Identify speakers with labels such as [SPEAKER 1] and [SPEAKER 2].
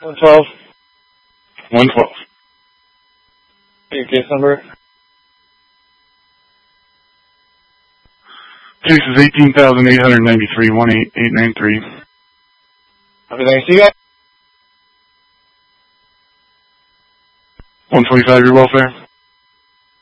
[SPEAKER 1] 112.
[SPEAKER 2] 112.
[SPEAKER 1] Your case number?
[SPEAKER 2] Case is 18,893, 18893.
[SPEAKER 1] Okay, thanks. See you guys.
[SPEAKER 2] 125, your welfare.